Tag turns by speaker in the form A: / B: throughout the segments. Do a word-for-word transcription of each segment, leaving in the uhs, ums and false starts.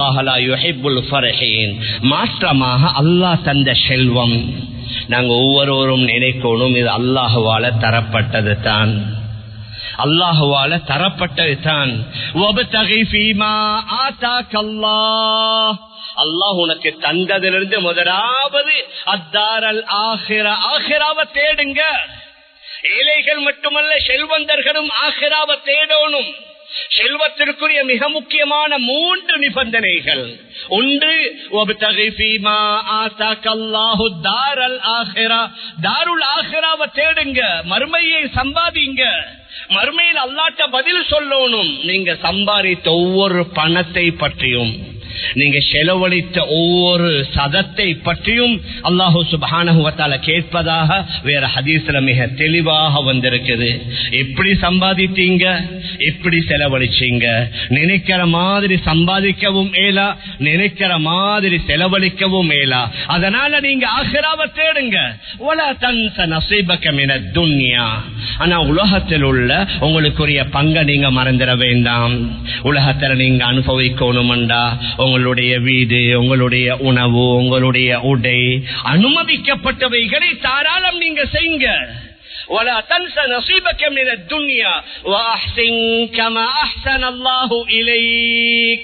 A: இன்னல்லாஹ லா யுஹிப்புல் ஃபரஹீன். மாற்றமாக அல்லாஹ் தந்த செல்வம் நாங்க ஒவ்வொருவரும் நினைக்கணும், இது அல்லாஹ்வால தரப்பட்டது தான், அல்லாஹ்வால தரப்பட்டது தான். வப்தகி ஃபீமா ஆதாக்கல்லாஹ், அல்லாஹ் உனக்கு தந்ததிலிருந்து முதலாவது அத்தாரல் ஆஹிரா, ஆஹிராவை தேடுங்க. ஏழைகள் மட்டுமல்ல, செல்வந்தர்களும் ஆஹிராவை தேடணும். செல்வத்திற்குரிய மிக முக்கியமான மூன்று நிபந்தனைகள். ஒன்று, வப்தகி ஃபீமா ஆதாக்கல்லாஹு தாரல் ஆஹிரா, தாருல் ஆஹிராவை தேடுங்க, மறுமையை சம்பாதிங்க. மறுமையில் அல்லாஹ்ட்ட பதில் சொல்லணும். நீங்க சம்பாதித்த ஒவ்வொரு பணத்தை பற்றியும், நீங்க செலவழித்த ஒவ்வொரு சதத்தை பற்றியும் அல்லாஹு சுப்ஹானஹு வ தஆலா கேட்பதாக வேற ஹதீஸ்ல மிக தெளிவாக வந்திருக்குது. எப்படி சம்பாதித்தீங்க, எப்படி செலவழிச்சீங்க. நினைக்கிற மாதிரி சம்பாதிக்கவும் மேலா, நினைக்கிற மாதிரி செலவழிக்கவும் மேலா. அதனால நீங்க ஆখিরাவை தேடுங்க. வலா தன்ஸ நஸீபக மினத் துன்யா, ஆனா உலகத்தில் உள்ள உங்களுக்குரிய பங்கை நீங்க மறந்துட வேண்டாம். உலகத்துல நீங்க அனுபவிக்கணும்டா உங்களுடைய வீடு, உங்களுடைய உணவு, உங்களுடைய உடை, அனுமதிக்கப்பட்டவைகளை தாராளம் நீங்க செய்யுங்க. ولا تنسى نصيبك من الدنيا واحسن كما احسن الله اليك.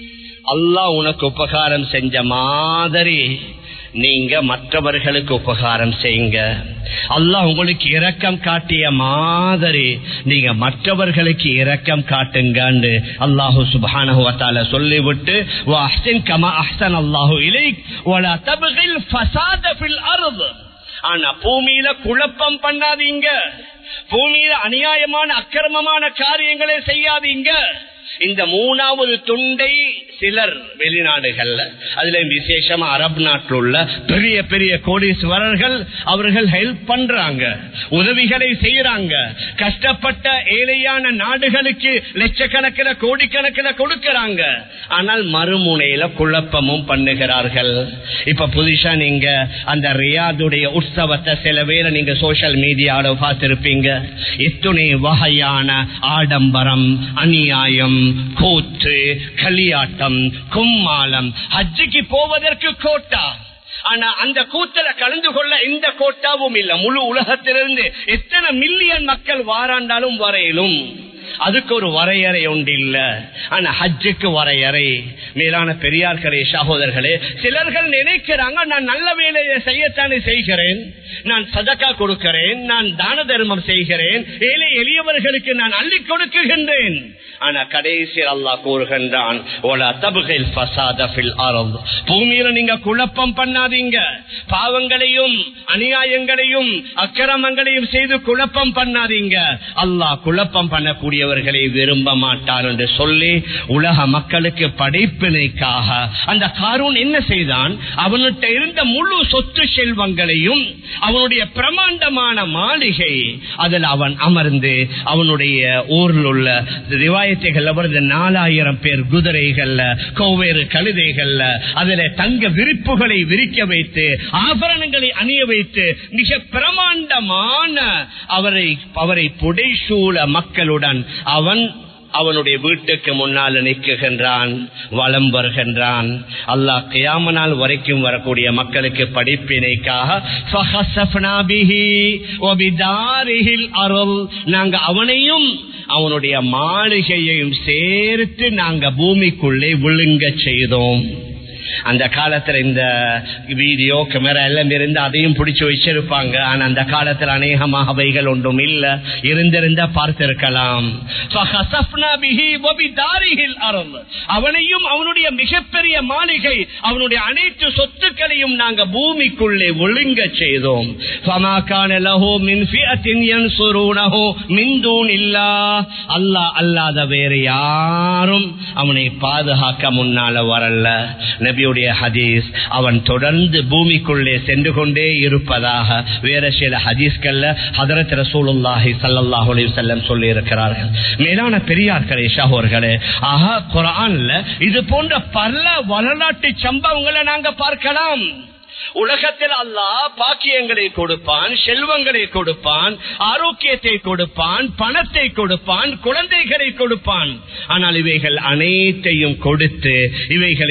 A: அல்லாஹ் உனக்கு உபகாரம் செஞ்ச மாதிரி நீங்க மற்றவர்களுக்கு உபகாரம் செய்யுங்க. அல்லாஹ் உங்களுக்கு இரக்கம் காட்டிய மாதிரி நீங்க மற்றவர்களுக்கு இரக்கம் காட்டுங்கன்னு அல்லாஹு சுப்ஹானஹு வ தஆலா சொல்லிவிட்டு, வஹ்சின் கமா அஹ்ஸனல்லாஹு இலைக் வலா தப்கில் ஃபஸாத ஃபில் அர்த், ஆனா பூமியில குழப்பம் பண்ணாதீங்க, பூமியில அநியாயமான அக்கிரமமான காரியங்களை செய்யாதீங்க. இந்த மூணாவது துண்டை சிலர் வெளிநாடுகள்ல, அதுல விசேஷமா அரபு நாட்டில் உள்ள பெரிய பெரிய கோடீஸ்வரர்கள் அவர்கள் ஹெல்ப் பண்றாங்க, உதவிகளை செய்யறாங்க. கஷ்டப்பட்ட ஏழையான நாடுகளுக்கு லட்சக்கணக்கில் கோடிக்கணக்கில் கொடுக்கறாங்க. ஆனால் மறுமுனையில குழப்பமும் பண்ணுகிறார்கள். இப்ப புதுசா நீங்க அந்த ரியாதுடைய உற்சவத்தை சில பேரை நீங்க சோசியல் மீடியாவில் பார்த்திருப்பீங்க. இத்துணை வகையான ஆடம்பரம், அநியாயம், கூத்து, களியாட்டம், கும்மாளம், ஹஜ்ஜுக்கு போவதற்கு கோட்டா. ஆனா அந்த கூத்துல கலந்து கொள்ள எந்த கோட்டாவும் இல்ல. முழு உலகத்திலிருந்து எத்தனை மில்லியன் மக்கள் வாராண்டாலும் வரையிலும் அதுக்கு ஒரு வரையறை ஒன்று இல்ல. ஆனா ஹஜ்ஜுக்கு வரையறை. மேலான பெரியார்களே, சகோதரர்களே, சிலர்கள் நினைக்கிறாங்க, நான் நல்ல வேலையை செய்யத்தானே செய்கிறேன், நான் சதக்கா கொடுக்கிறேன், நான் தான தர்மம் செய்கிறேன், ஏழை எளியவர்களுக்கு நான் அள்ளி கொடுக்குகின்றேன். ஆனா கடைசி அல்லாஹ் கூறுகின்றான், பூமியில நீங்க குழப்பம் பண்ணாதீங்க, பாவங்களையும் அநியாயங்களையும் அக்கிரமங்களையும் செய்து குழப்பம் பண்ணாதீங்க. அல்லாஹ் குழப்பம் பண்ணக்கூடியவர்களை விரும்ப மாட்டார் என்று சொல்லி உலக மக்களுக்கு படைப்பினைக்காக அந்த காரூன் என்ன செய்தான்? அவனுடைய இருந்த முழு சொத்து செல்வங்களையும், அவனுடைய பிரமாண்டமான மாளிகை, அதில் அவன் அமர்ந்து அவனுடைய ஊரில் உள்ள ரிவாயத்தைகள் வருது, நாலாயிரம் பேர் குதிரைகள்ல, கோவேறு கழுதைகள்ல, அதில் தங்க விரிப்புகளை விரிக்க வைத்து, ஆபரணங்களை அணிய வைத்து, மிக பிரமாண்டமான அவரை அவரை புடைசூழ மக்களுடன் அவன் அவனுடைய வீட்டுக்கு முன்னால் நிற்குகின்றான், வலம் வருகின்றான். அல்லாஹ் கியாமத் நாள் வரைக்கும் வரக்கூடிய மக்களுக்கு படிப்பினைக்காக நாங்க அவனையும் அவனுடைய மாளிகையையும் சேர்த்து நாங்க பூமிக்குள்ளே விழுங்க செய்தோம். அந்த காலத்துல இந்த வீடியோ கேமரா எல்லாம் இருந்து அதையும் பிடிச்சு வச்சிருப்பாங்க. ஆனா அந்த காலத்துல அநேகமாக அவைகள் ஒன்றும் இல்ல, இருந்திருந்தா பார்த்திருக்கலாம். அவனையும் அவனுடைய மிகப்பெரிய மாளிகை, அவனுடைய அனைத்து சொத்துக்களையும் நாங்க பூமிக்குள்ளே ஒழுங்க செய்தோம். அல்லாஹ் அல்லாத வேறு யாரும் அவனை பாதுகாக்க முன்னால வரல. நபியுடைய ஹதீஸ், அவன் தொடர்ந்து பூமிக்குள்ளே சென்று கொண்டே இருப்பதாக வேற சில ஹதீஸ்கள்ல ஹதரத் ரசூலுல்லாஹி ஸல்லல்லாஹு அலைஹி வஸல்லம் சொல்லி இருக்கிறார்கள். மேலான பெரியார்களே, சகோதரர்களே, ஆஹா குர்ஆன்ல இது போன்ற பல வரலாற்று சம்பவங்களை நாங்க பார்க்கலாம். உலகத்தில் அல்லாஹ் பாக்கியங்களை கொடுப்பான், செல்வங்களை கொடுப்பான், ஆரோக்கியத்தை கொடுப்பான், பணத்தை கொடுப்பான், குழந்தைகளை கொடுப்பான். ஆனால் இவைகள் அனைத்தையும் கொடுத்து இவைகளை